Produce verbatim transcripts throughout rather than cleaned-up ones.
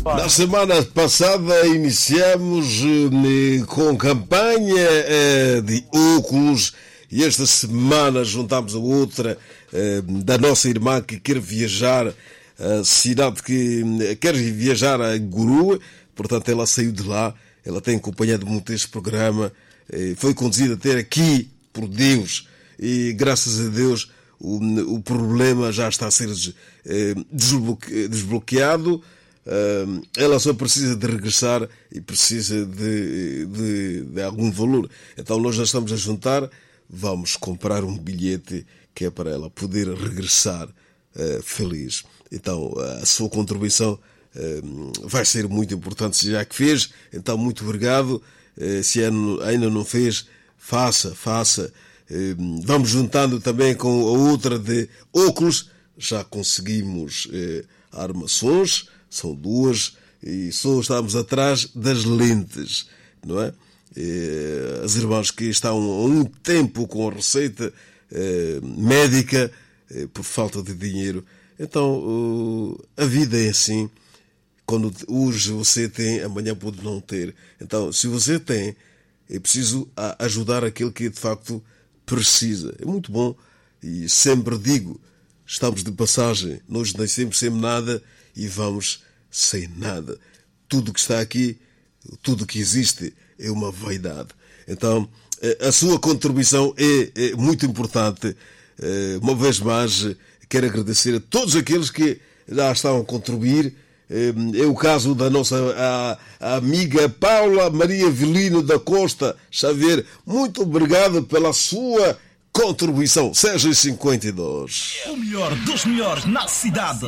Na semana passada iniciamos eh, com campanha eh, de óculos e esta semana juntamos a outra eh, da nossa irmã que quer viajar a cidade que quer viajar a Guru, portanto ela saiu de lá, ela tem acompanhado muito este programa, eh, foi conduzida até aqui por Deus e graças a Deus o, o problema já está a ser eh, desbloque, desbloqueado. Uh, ela só precisa de regressar e precisa de, de, de algum valor. Então nós já estamos a juntar, vamos comprar um bilhete que é para ela poder regressar uh, feliz. Então a sua contribuição uh, vai ser muito importante, já que fez. Então muito obrigado. Uh, se ainda não fez, faça, faça. Uh, vamos juntando também com a outra de óculos. Já conseguimos uh, armações. São duas e só estamos atrás das lentes, não é? E as irmãs que estão há um tempo com a receita eh, médica eh, por falta de dinheiro. Então, uh, a vida é assim. Quando hoje você tem, amanhã pode não ter. Então, se você tem, é preciso ajudar aquele que de facto precisa. É muito bom e sempre digo, estamos de passagem, nós nascemos sem nada e vamos sem nada. Tudo que está aqui, tudo que existe é uma vaidade. Então, a sua contribuição é, é muito importante. Uma vez mais, quero agradecer a todos aqueles que já estão a contribuir. É o caso da nossa a, a amiga Paula Maria Velino da Costa Xavier. Muito obrigado pela sua contribuição. Seja cinquenta e dois. O melhor dos melhores na cidade.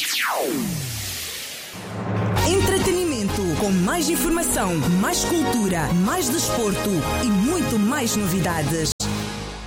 Entretenimento com mais informação, mais cultura, mais desporto e muito mais novidades.